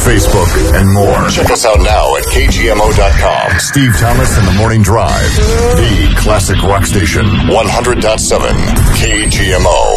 Facebook, and more. Check us out now at KGMO.com. Steve Thomas and the Morning Drive. The classic rock station. 100.7 KGMO.